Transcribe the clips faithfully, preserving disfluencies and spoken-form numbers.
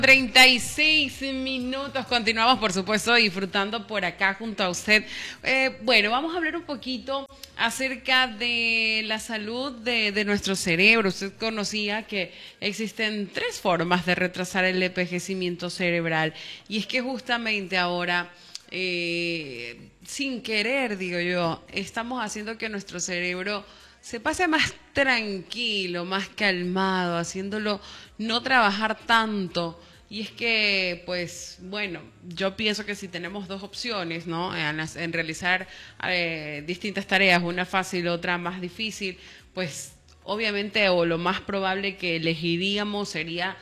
treinta y seis minutos, continuamos por supuesto disfrutando por acá junto a usted. Eh, bueno, vamos a hablar un poquito acerca de la salud de, de nuestro cerebro. Usted conocía que existen tres formas de retrasar el envejecimiento cerebral y es que justamente ahora, eh, sin querer, digo yo, estamos haciendo que nuestro cerebro se pase más tranquilo, más calmado, haciéndolo no trabajar tanto. Y es que, pues, bueno, yo pienso que si tenemos dos opciones, ¿no? En, en realizar eh, distintas tareas, una fácil, otra más difícil, pues, obviamente, o lo más probable que elegiríamos sería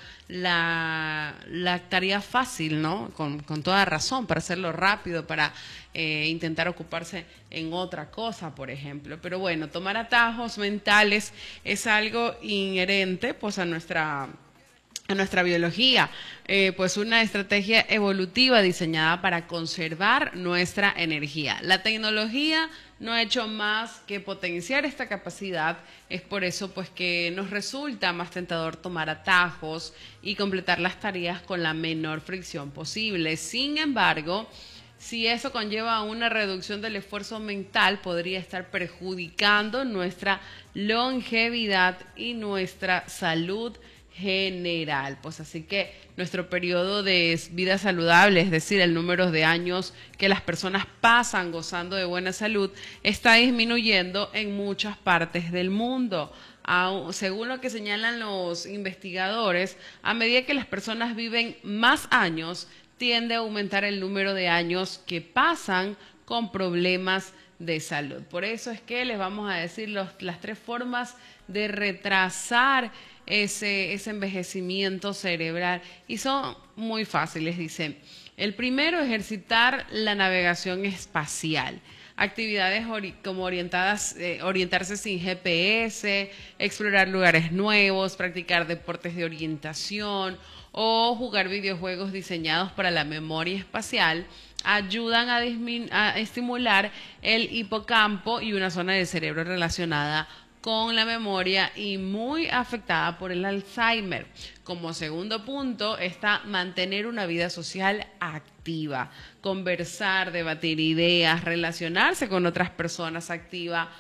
la, la tarea fácil, ¿no? Con, con toda razón, para hacerlo rápido, para eh, intentar ocuparse en otra cosa, por ejemplo. Pero bueno, tomar atajos mentales es algo inherente, pues, a nuestra... a nuestra biología, eh, pues una estrategia evolutiva diseñada para conservar nuestra energía. La tecnología no ha hecho más que potenciar esta capacidad, es por eso pues que nos resulta más tentador tomar atajos y completar las tareas con la menor fricción posible. Sin embargo, si eso conlleva una reducción del esfuerzo mental, podría estar perjudicando nuestra longevidad y nuestra salud general. Pues así que nuestro periodo de vida saludable, es decir, el número de años que las personas pasan gozando de buena salud, está disminuyendo en muchas partes del mundo. Según lo que señalan los investigadores, a medida que las personas viven más años, tiende a aumentar el número de años que pasan con problemas de salud. Por eso es que les vamos a decir los, las tres formas de retrasar ese, ese envejecimiento cerebral y son muy fáciles, dicen. El primero, ejercitar la navegación espacial. Actividades ori como orientadas, eh, orientarse sin G P S, explorar lugares nuevos, practicar deportes de orientación o jugar videojuegos diseñados para la memoria espacial, ayudan a, a estimular el hipocampo y una zona del cerebro relacionada con la memoria y muy afectada por el Alzheimer. Como segundo punto está mantener una vida social activa, conversar, debatir ideas, relacionarse con otras personas, activa,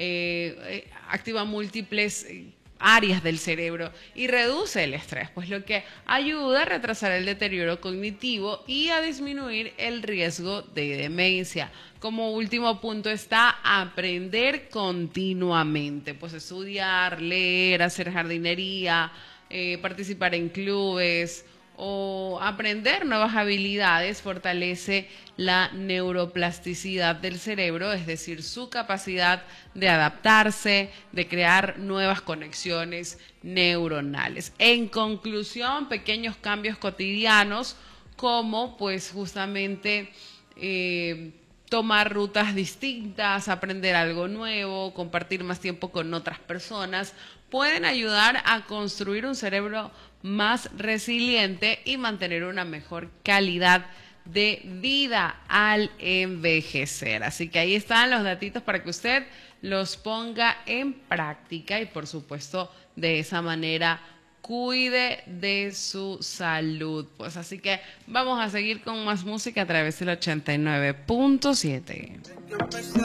eh, activa múltiples eh, áreas del cerebro y reduce el estrés, pues lo que ayuda a retrasar el deterioro cognitivo y a disminuir el riesgo de demencia. Como último punto está aprender continuamente, pues estudiar, leer, hacer jardinería, eh, participar en clubes o aprender nuevas habilidades fortalece la neuroplasticidad del cerebro, es decir, su capacidad de adaptarse, de crear nuevas conexiones neuronales. En conclusión, pequeños cambios cotidianos como pues justamente eh, tomar rutas distintas, aprender algo nuevo, compartir más tiempo con otras personas, pueden ayudar a construir un cerebro más resiliente y mantener una mejor calidad de vida al envejecer. Así que ahí están los datitos para que usted los ponga en práctica y por supuesto de esa manera cuide de su salud. Pues así que vamos a seguir con más música a través del ochenta y nueve punto siete.